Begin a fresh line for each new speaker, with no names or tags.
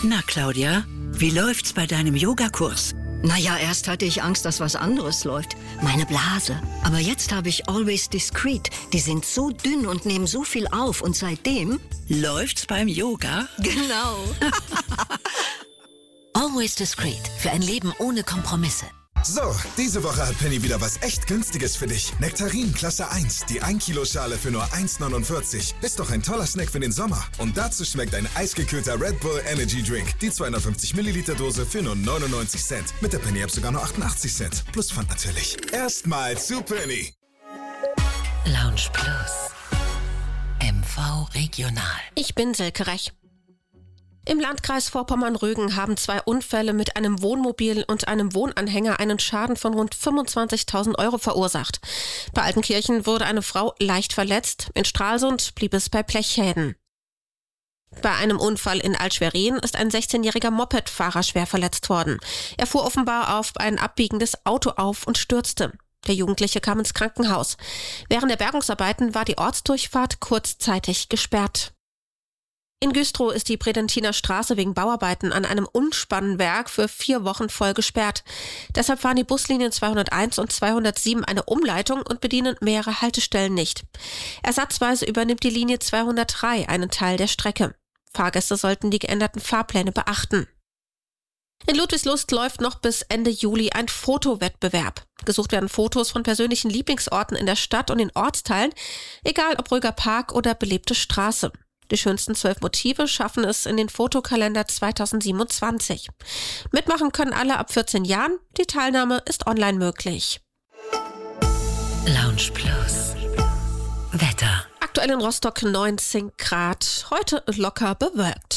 Na, Claudia, wie läuft's bei deinem Yogakurs?
Naja, erst hatte ich Angst, dass was anderes läuft. Meine Blase. Aber jetzt habe ich Always Discreet. Die sind so dünn und nehmen so viel auf. Und seitdem...
Läuft's beim Yoga?
Genau.
Always Discreet. Für ein Leben ohne Kompromisse.
So, diese Woche hat Penny wieder was echt Günstiges für dich. Nektarin Klasse 1, die 1 Kilo Schale für nur 1,49. Ist doch ein toller Snack für den Sommer. Und dazu schmeckt ein eisgekühlter Red Bull Energy Drink. Die 250 Milliliter Dose für nur 99 Cent. Mit der Penny App sogar nur 88 Cent. Plus Pfand natürlich. Erstmal zu Penny.
Lounge Plus. MV Regional.
Ich bin Silke Rech. Im Landkreis Vorpommern-Rügen haben 2 Unfälle mit einem Wohnmobil und einem Wohnanhänger einen Schaden von rund 25.000 Euro verursacht. Bei Altenkirchen wurde eine Frau leicht verletzt, in Stralsund blieb es bei Blechschäden. Bei einem Unfall in Alt-Schwerin ist ein 16-jähriger Mopedfahrer schwer verletzt worden. Er fuhr offenbar auf ein abbiegendes Auto auf und stürzte. Der Jugendliche kam ins Krankenhaus. Während der Bergungsarbeiten war die Ortsdurchfahrt kurzzeitig gesperrt. In Güstrow ist die Predentiner Straße wegen Bauarbeiten an einem Umspannwerk für 4 Wochen voll gesperrt. Deshalb fahren die Buslinien 201 und 207 eine Umleitung und bedienen mehrere Haltestellen nicht. Ersatzweise übernimmt die Linie 203 einen Teil der Strecke. Fahrgäste sollten die geänderten Fahrpläne beachten. In Ludwigslust läuft noch bis Ende Juli ein Fotowettbewerb. Gesucht werden Fotos von persönlichen Lieblingsorten in der Stadt und den Ortsteilen, egal ob ruhiger Park oder belebte Straße. Die schönsten 12 Motive schaffen es in den Fotokalender 2027. Mitmachen können alle ab 14 Jahren. Die Teilnahme ist online möglich.
Lounge Plus. Wetter.
Aktuell in Rostock 19 Grad. Heute locker bewölkt.